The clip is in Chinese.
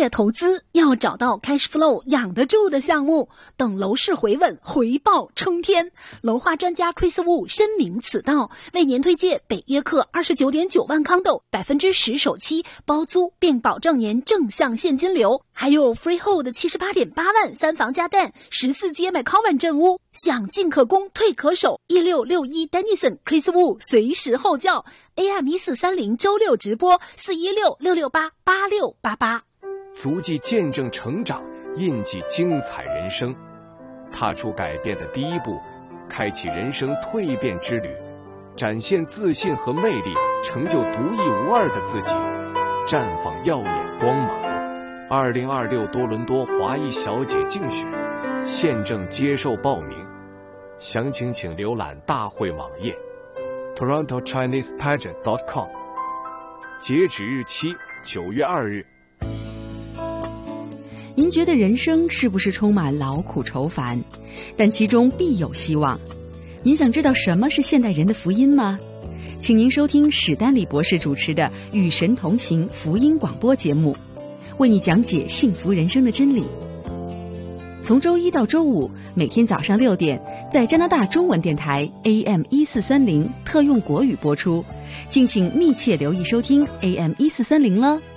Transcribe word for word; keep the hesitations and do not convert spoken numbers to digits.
业投资，要找到 cash flow 养得住的项目，等楼市回稳，回报冲天。楼花专家 Chris Wu 深明此道，为您推荐北约克 二十九点九万康斗 百分之十 首期包租，并保证年正向现金流，还有 freehold 七十八点八万三房加蛋，十四街 McCowan 镇屋，想进可攻，退可守。一六六一 Dennison Chris Wu 随时候叫 A M 一四三零周六直播四一六六六八八六八八。 足迹见证成长，印记精彩人生，踏出改变的第一步，开启人生蜕变之旅，展现自信和魅力，成就独一无二的自己，绽放耀眼光芒。二零二六多伦多华裔小姐竞选现正接受报名，详情请浏览大会网页 toronto chinese pageant dot com， 截止日期九月二日。 您觉得人生是不是充满劳苦愁烦？但其中必有希望。您想知道什么是现代人的福音吗？请您收听史丹利博士主持的《与神同行》福音广播节目，为你讲解幸福人生的真理。从周一到周五，每天早上六点，在加拿大中文电台 A M 一四三零特用国语播出，敬请密切留意收听 A M 一四三零了。